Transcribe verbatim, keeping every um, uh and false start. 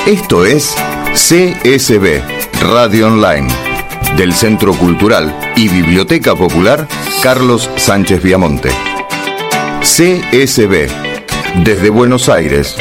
Esto es C S B, Radio Online, del Centro Cultural y Biblioteca Popular Carlos Sánchez Viamonte. C S B, desde Buenos Aires